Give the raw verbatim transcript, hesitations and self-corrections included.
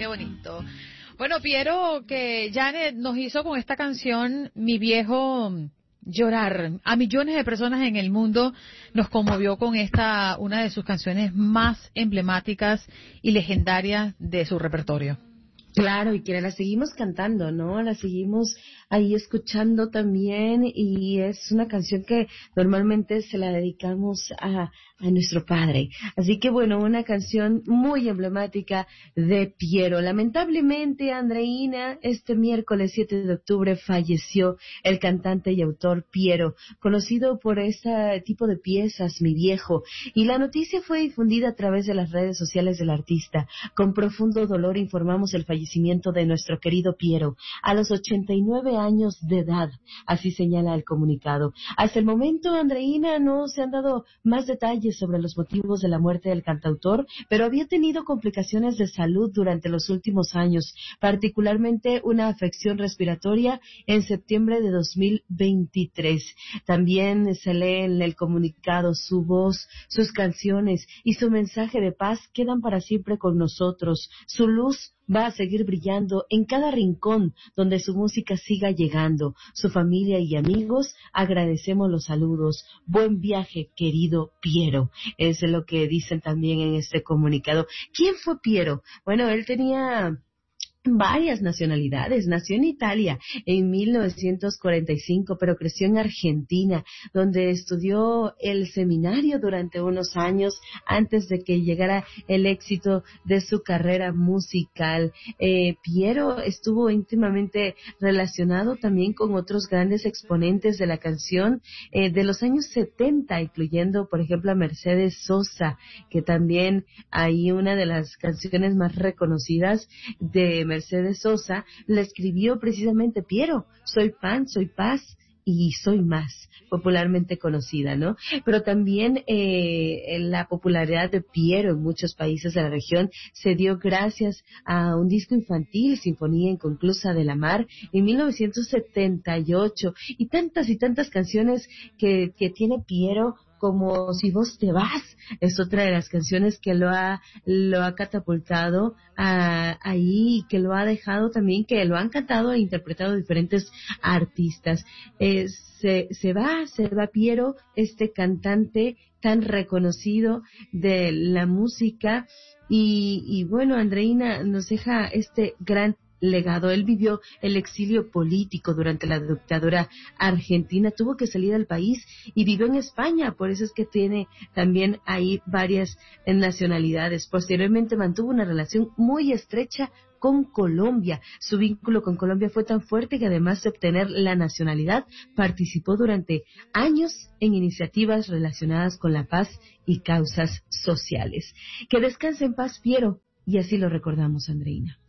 qué bonito. Bueno, Piero, que Janet nos hizo con esta canción, Mi Viejo, llorar. A millones de personas en el mundo nos conmovió con esta, una de sus canciones más emblemáticas y legendarias de su repertorio. Claro, y que la seguimos cantando, ¿no? La seguimos ahí escuchando también, y es una canción que normalmente se la dedicamos a, a nuestro padre. Así que bueno, una canción muy emblemática de Piero. Lamentablemente, Andreina, este miércoles siete de octubre falleció el cantante y autor Piero, conocido por este tipo de piezas, Mi Viejo, y la noticia fue difundida a través de las redes sociales del artista. Con profundo dolor informamos el fallecimiento de nuestro querido Piero a los ochenta y nueve años de edad, así señala el comunicado. Hasta el momento, Andreina, no se han dado más detalles sobre los motivos de la muerte del cantautor, pero había tenido complicaciones de salud durante los últimos años, particularmente una afección respiratoria en septiembre de dos mil veintitrés. También se lee en el comunicado: su voz, sus canciones y su mensaje de paz quedan para siempre con nosotros. Su luz va a seguir brillando en cada rincón donde su música siga llegando. Su familia y amigos, agradecemos los saludos. Buen viaje, querido Piero. Es lo que dicen también en este comunicado. ¿Quién fue Piero? Bueno, él tenía varias nacionalidades. Nació en Italia en mil novecientos cuarenta y cinco, pero creció en Argentina, donde estudió el seminario durante unos años antes de que llegara el éxito de su carrera musical. Eh, Piero estuvo íntimamente relacionado también con otros grandes exponentes de la canción eh, de los años setenta, incluyendo, por ejemplo, a Mercedes Sosa, que también hay una de las canciones más reconocidas de Mercedes Sosa la escribió precisamente Piero. Soy pan, soy paz y soy más, popularmente conocida, ¿no? Pero también eh, la popularidad de Piero en muchos países de la región se dio gracias a un disco infantil, Sinfonía Inconclusa de la Mar, en mil novecientos setenta y ocho, y tantas y tantas canciones que, que tiene Piero, como Si vos te vas, es otra de las canciones que lo ha lo ha catapultado a, ahí, que lo ha dejado también, que lo han cantado e interpretado diferentes artistas. Eh, se, se va, se va Piero, este cantante tan reconocido de la música, y, y bueno, Andreina nos deja este gran legado. Él vivió el exilio político durante la dictadura argentina, tuvo que salir del país y vivió en España, por eso es que tiene también ahí varias nacionalidades. Posteriormente mantuvo una relación muy estrecha con Colombia. Su vínculo con Colombia fue tan fuerte que además de obtener la nacionalidad, participó durante años en iniciativas relacionadas con la paz y causas sociales. Que descanse en paz, Piero, y así lo recordamos, Andreina.